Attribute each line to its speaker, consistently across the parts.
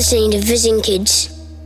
Speaker 1: listening to Vision Kids.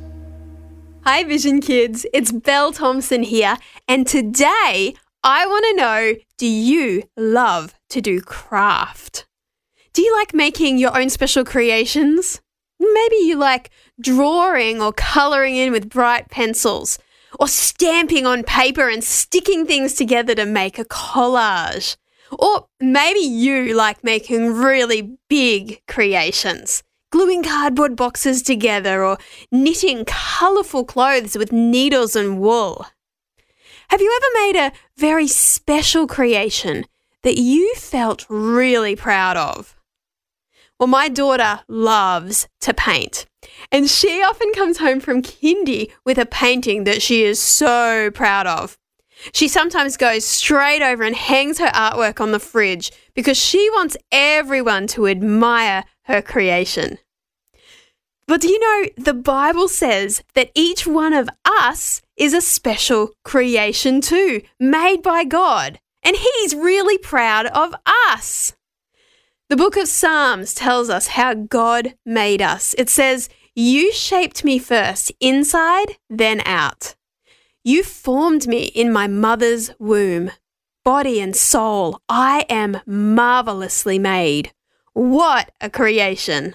Speaker 2: Hi Vision Kids, it's Belle Thompson here, and today I want to know, do you love to do craft? Do you like making your own special creations? Maybe you like drawing or colouring in with bright pencils, or stamping on paper and sticking things together to make a collage. Or maybe you like making really big creations, gluing cardboard boxes together or knitting colourful clothes with needles and wool. Have you ever made a very special creation that you felt really proud of? Well, my daughter loves to paint, and she often comes home from kindy with a painting that she is so proud of. She sometimes goes straight over and hangs her artwork on the fridge because she wants everyone to admire her creation. But do you know, the Bible says that each one of us is a special creation too, made by God, and He's really proud of us. The book of Psalms tells us how God made us. It says, "You shaped me first, inside, then out. You formed me in my mother's womb. Body and soul, I am marvelously made." What a creation.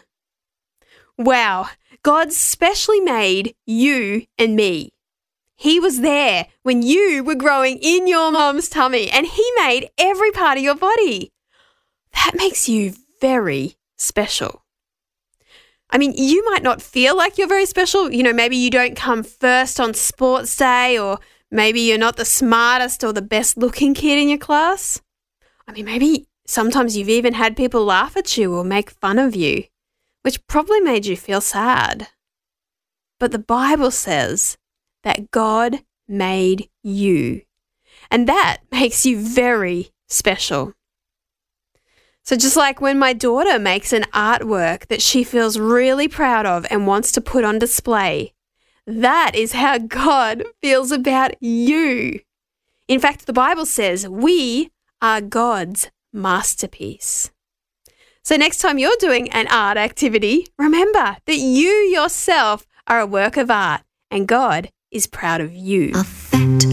Speaker 2: Wow, God specially made you and me. He was there when you were growing in your mom's tummy, and He made every part of your body. That makes you very special. I mean, you might not feel like you're very special. You know, maybe you don't come first on sports day, or maybe you're not the smartest or the best looking kid in your class. I mean, maybe sometimes you've even had people laugh at you or make fun of you, which probably made you feel sad. But the Bible says that God made you, and that makes you very special. So just like when my daughter makes an artwork that she feels really proud of and wants to put on display, that is how God feels about you. In fact, the Bible says we are God's masterpiece. So next time you're doing an art activity, remember that you yourself are a work of art and God is proud of you.
Speaker 3: A fact